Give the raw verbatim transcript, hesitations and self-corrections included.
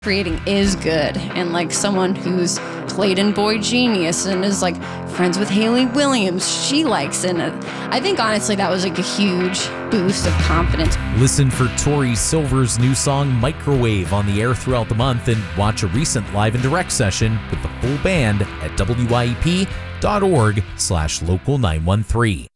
creating is good, and like someone who's played in Boy Genius and is like friends with Haley Williams, she likes it. And I think honestly that was like a huge boost of confidence. Listen for Tori Silver's new song Microwave on the air throughout the month, and watch a recent live and direct session with the full band at W I E P dot org slash local nine one three.